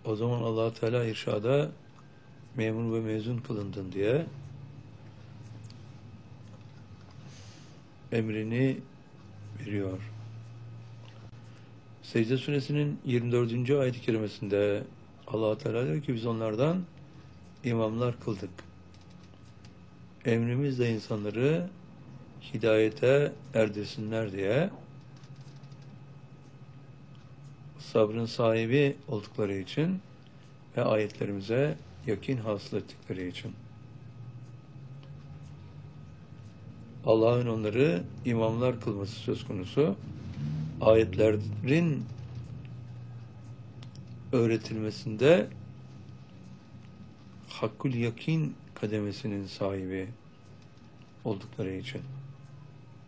O zaman Allah Teala irşada memur ve mezun kılındın diye emrini veriyor. Secde Suresinin 24. ayet-i kerimesinde Allah Teala diyor ki biz onlardan imamlar kıldık. Emrimizle insanları hidayete erdirsinler diye, sabrın sahibi oldukları için ve ayetlerimize yakin hasıl ettikleri için. Allah'ın onları imamlar kılması söz konusu. Ayetlerin öğretilmesinde hakkul yakin kademesinin sahibi oldukları için.